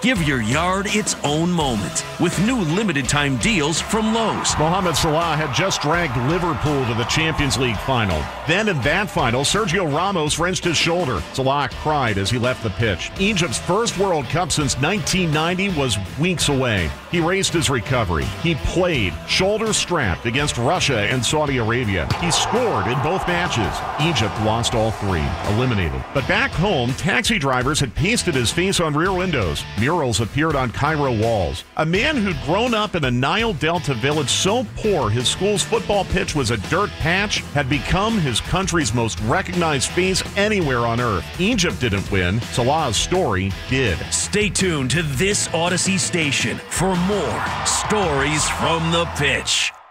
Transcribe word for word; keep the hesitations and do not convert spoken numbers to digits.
Give your yard its own moment with new limited-time deals from Lowe's. Mohamed Salah had just dragged Liverpool to the Champions League final. Then in that final, Sergio Ramos wrenched his shoulder. Salah cried as he left the pitch. Egypt's first World Cup since nineteen ninety was weeks away. He raced his recovery. He played, shoulder-strapped, against Russia and Saudi Arabia. He scored in both matches. Egypt lost all three, eliminated. But back home, taxi drivers had pasted his face on rear windows. Murals appeared on Cairo walls. A man who'd grown up in a Nile Delta village so poor his school's football pitch was a dirt patch had become his country's most recognized face anywhere on earth. Egypt didn't win. Salah's story did. Stay tuned to this Odyssey station for more stories from the pitch.